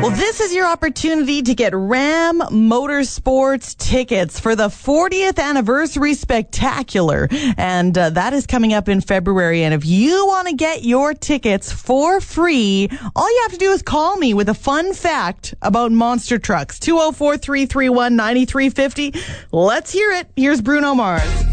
Well, this is your opportunity to get Ram Motorsports tickets for the 40th anniversary spectacular. And that is coming up in February. And if you want to get your tickets for free, all you have to do is call me with a fun fact about monster trucks. 204-331-9350. Let's hear it. Here's Bruno Mars.